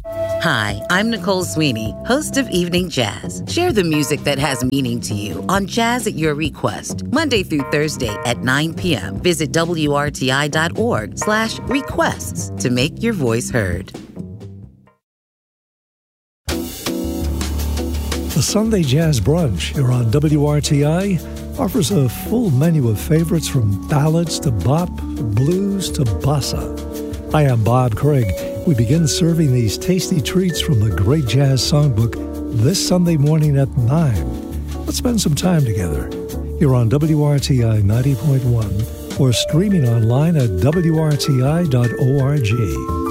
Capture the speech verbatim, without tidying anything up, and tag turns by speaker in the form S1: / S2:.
S1: Hi, I'm Nicole Sweeney, host of Evening Jazz. Share the music that has meaning to you on Jazz at Your Request, Monday through Thursday at nine p.m. Visit W R T I dot org slash requests to make your voice heard.
S2: The Sunday Jazz Brunch here on W R T I offers a full menu of favorites from ballads to bop, blues to bossa. I am Bob Craig. We begin serving these tasty treats from the Great Jazz Songbook this Sunday morning at nine. Let's spend some time together here on W R T I ninety point one or streaming online at W R T I dot org.